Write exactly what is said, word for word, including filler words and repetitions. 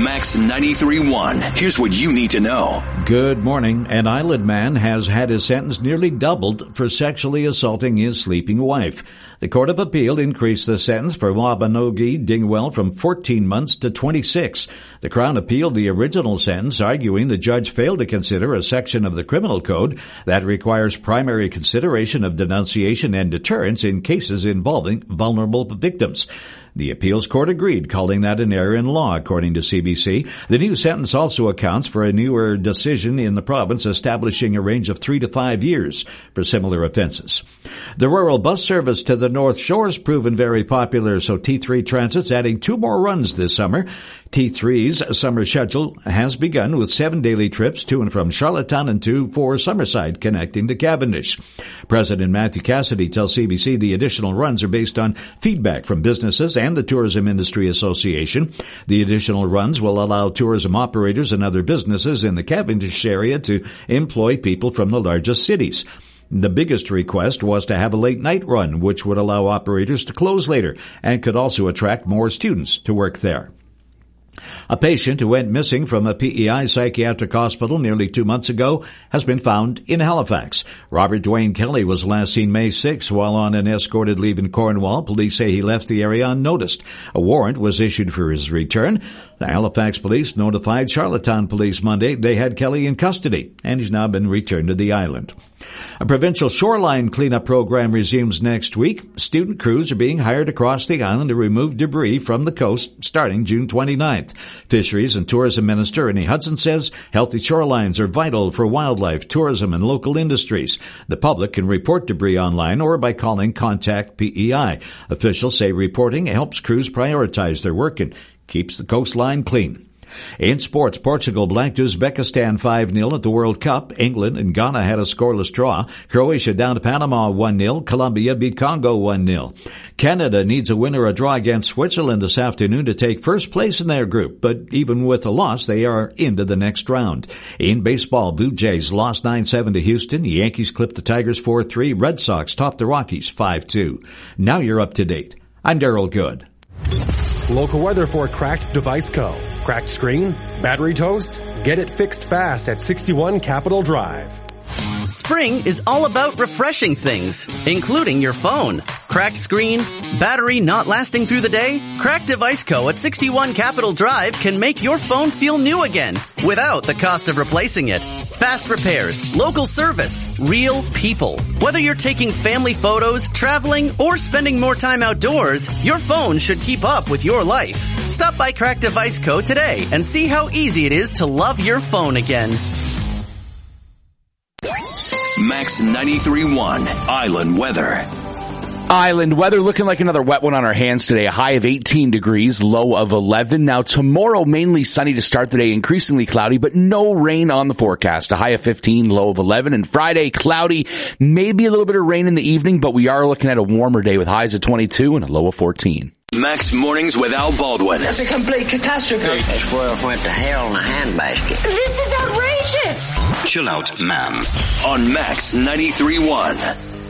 Max ninety-three point one. Here's what you need to know. Good morning. An Island man has had his sentence nearly doubled for sexually assaulting his sleeping wife. The Court of Appeal increased the sentence for Wabanogi Dingwell from fourteen months to twenty-six. The Crown appealed the original sentence, arguing the judge failed to consider a section of the Criminal Code that requires primary consideration of denunciation and deterrence in cases involving vulnerable victims. The appeals court agreed, calling that an error in law, according to C B C. The new sentence also accounts for a newer decision in the province establishing a range of three to five years for similar offenses. The rural bus service to the North Shore has proven very popular, so T three Transit's adding two more runs this summer. T three's summer schedule has begun with seven daily trips to and from Charlottetown and two for Summerside, connecting to Cavendish. President Matthew Cassidy tells C B C the additional runs are based on feedback from businesses and the Tourism Industry Association. The additional runs will allow tourism operators and other businesses in the Cavendish area to employ people from the largest cities. The biggest request was to have a late night run, which would allow operators to close later and could also attract more students to work there. A patient who went missing from a P E I psychiatric hospital nearly two months ago has been found in Halifax. Robert Dwayne Kelly was last seen May sixth while on an escorted leave in Cornwall. Police say he left the area unnoticed. A warrant was issued for his return. The Halifax police notified Charlottetown police Monday they had Kelly in custody, and he's now been returned to the island. A provincial shoreline cleanup program resumes next week. Student crews are being hired across the island to remove debris from the coast starting June twenty-ninth. Fisheries and Tourism Minister Ernie Hudson says healthy shorelines are vital for wildlife, tourism, and local industries. The public can report debris online or by calling Contact P E I. Officials say reporting helps crews prioritize their work and keeps the coastline clean. In sports, Portugal blanked Uzbekistan five nil at the World Cup. England and Ghana had a scoreless draw. Croatia down to Panama one nil. Colombia beat Congo one nil. Canada needs a win or a draw against Switzerland this afternoon to take first place in their group, but even with a loss, they are into the next round. In baseball, Blue Jays lost nine seven to Houston. The Yankees clipped the Tigers four three. Red Sox topped the Rockies five two. Now you're up to date. I'm Daryl Good. Local weather for Cracked Device Co. Cracked screen? Battery toast? Get it fixed fast at sixty-one Capitol Drive. Spring is all about refreshing things, including your phone. Cracked screen? Battery not lasting through the day? Cracked Device Co. at sixty-one Capitol Drive can make your phone feel new again without the cost of replacing it. Fast repairs, local service, real people. Whether you're taking family photos, traveling, or spending more time outdoors, your phone should keep up with your life. Stop by Cracked Device Co. today and see how easy it is to love your phone again. Max ninety-three point one Island Weather. Island weather looking like another wet one on our hands today. A high of eighteen degrees, low of eleven. Now tomorrow, mainly sunny to start the day, increasingly cloudy, but no rain on the forecast. A high of fifteen, low of eleven. And Friday, cloudy, maybe a little bit of rain in the evening, but we are looking at a warmer day with highs of twenty-two and a low of fourteen. Max Mornings with Al Baldwin. That's a complete catastrophe. This world went to hell in a handbasket. This is outrageous. Chill out, ma'am. On Max ninety-three point one.